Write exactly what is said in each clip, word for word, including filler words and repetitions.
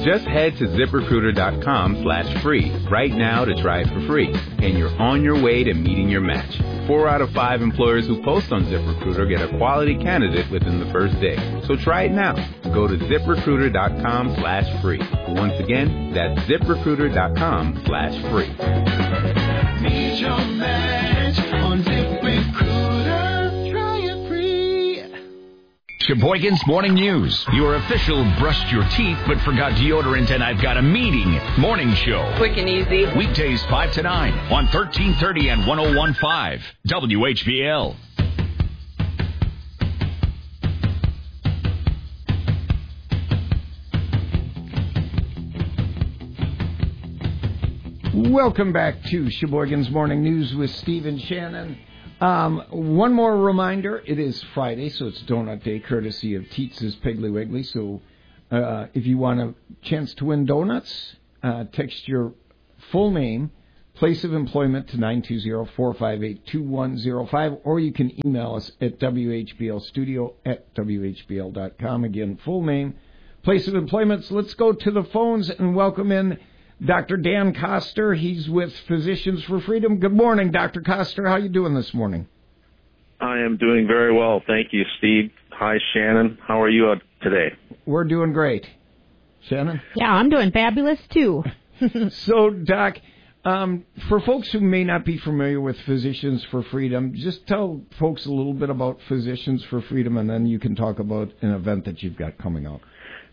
Just head to ZipRecruiter.com slash free right now to try it for free, and you're on your way to meeting your match. Four out of five employers who post on ZipRecruiter get a quality candidate within the first day. So try it now. Go to ZipRecruiter.com slash free. Once again, that's ZipRecruiter.com slash free. Meet your match on ZipRecruiter. Try it free. Sheboygan's Morning News. Your official brushed your teeth but forgot deodorant and I've got a meeting morning show. Quick and easy. Weekdays five to nine on thirteen thirty and one oh one point five W H B L. Welcome back to Sheboygan's Morning News with Steve and Shannon. Um, one more reminder, it is Friday, so it's Donut Day, courtesy of Teets' Piggly Wiggly. So uh, if you want a chance to win donuts, uh, text your full name, place of employment to nine two zero, four five eight, two one zero five, or you can email us at w h b l studio at w h b l dot com. Again, full name, place of employment. So let's go to the phones and welcome in Doctor Dan Koster. He's with Physicians for Freedom. Good morning, Doctor Koster. How are you doing this morning? I am doing very well. Thank you, Steve. Hi, Shannon. How are you today? We're doing great. Shannon? Yeah, I'm doing fabulous, too. So, Doc, um, for folks who may not be familiar with Physicians for Freedom, just tell folks a little bit about Physicians for Freedom, and then you can talk about an event that you've got coming up.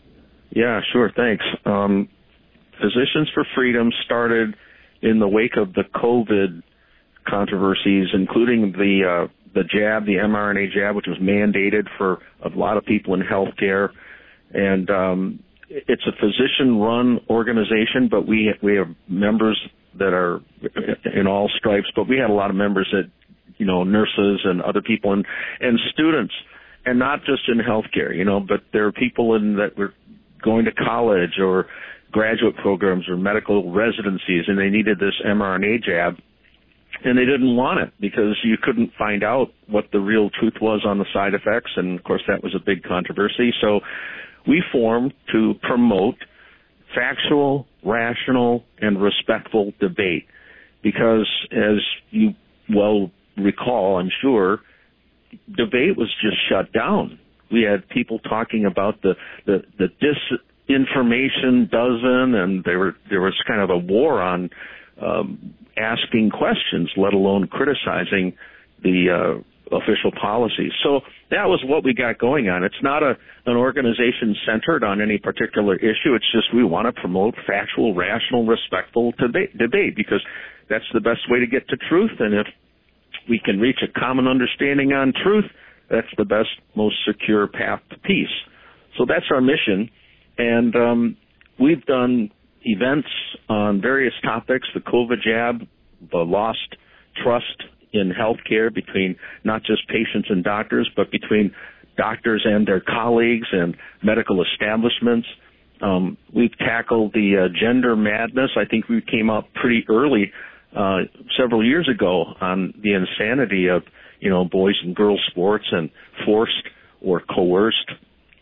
Yeah, sure. Thanks. Um, Physicians for Freedom started in the wake of the COVID controversies, including the uh, the jab, the mRNA jab, which was mandated for a lot of people in healthcare. And um, it's a physician-run organization, but we we have members that are in all stripes. But we had a lot of members that, you know, nurses and other people and and students, and not just in healthcare, you know, but there are people in that were going to college or graduate programs or medical residencies, and they needed this mRNA jab, and they didn't want it because you couldn't find out what the real truth was on the side effects, and of course that was a big controversy. So we formed to promote factual, rational, and respectful debate because, as you well recall, I'm sure, debate was just shut down. We had people talking about the, the, the dis information dozen, and there were there was kind of a war on um, asking questions, let alone criticizing the uh, official policies. So that was what we got going on. It's not a an organization centered on any particular issue. It's just we want to promote factual, rational, respectful debate, debate because that's the best way to get to truth. And if we can reach a common understanding on truth, that's the best, most secure path to peace. So that's our mission. And um, we've done events on various topics, the COVID jab, the lost trust in healthcare between not just patients and doctors, but between doctors and their colleagues and medical establishments. Um, we've tackled the uh, gender madness. I think we came up pretty early uh, several years ago on the insanity of, you know, boys and girls sports and forced or coerced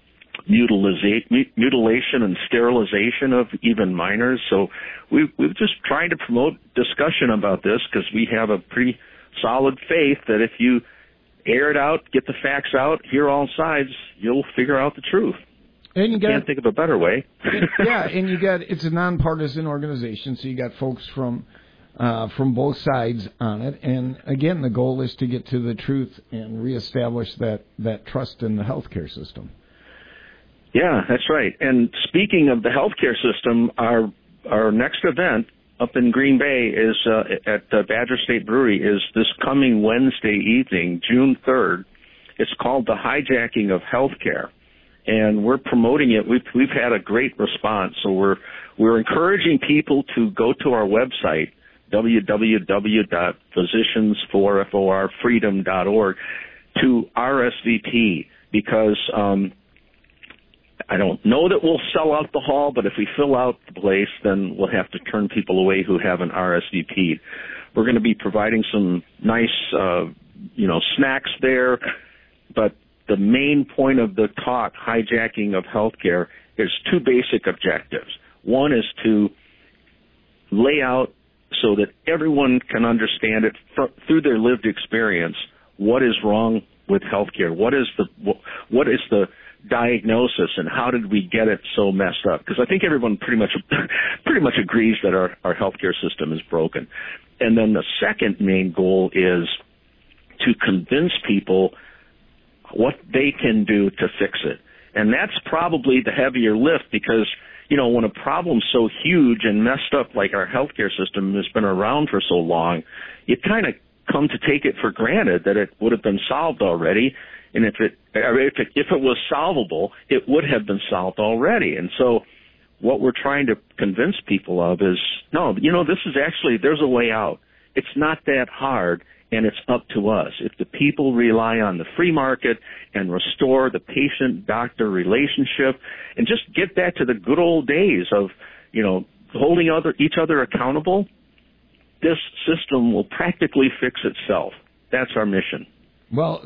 mutilation and sterilization of even minors. So we've, we've just tried to promote discussion about this because we have a pretty solid faith that if you air it out, get the facts out, hear all sides, you'll figure out the truth. And you got, can't think of a better way. Yeah, and you got it's a nonpartisan organization, so you got folks from uh, from both sides on it. And again, the goal is to get to the truth and reestablish that, that trust in the healthcare system. Yeah, that's right. And speaking of the healthcare system, our our next event up in Green Bay is uh, at uh, Badger State Brewery is this coming Wednesday evening, June third. It's called The Hijacking of Healthcare, and we're promoting it. We've we've had a great response, so we're we're encouraging people to go to our website w w w dot physicians for freedom dot org to R S V P because. Um, I don't know that we'll sell out the hall, but if we fill out the place, then we'll have to turn people away who haven't R S V P'd. We're going to be providing some nice, uh, you know, snacks there, but the main point of the talk, hijacking of healthcare, there's two basic objectives. One is to lay out so that everyone can understand it fr- through their lived experience what is wrong with healthcare, what is the what is the diagnosis, and how did we get it so messed up? Because I think everyone pretty much pretty much agrees that our, our healthcare system is broken. And then the second main goal is to convince people what they can do to fix it. And that's probably the heavier lift because, you know, when a problem's so huge and messed up like our healthcare system has been around for so long, you kind of come to take it for granted that it would have been solved already. And if it, if it, if it was solvable, it would have been solved already. And so what we're trying to convince people of is, no, you know, this is actually, there's a way out. It's not that hard, and it's up to us. If the people rely on the free market and restore the patient-doctor relationship and just get back to the good old days of, you know, holding other each other accountable, this system will practically fix itself. That's our mission. Well,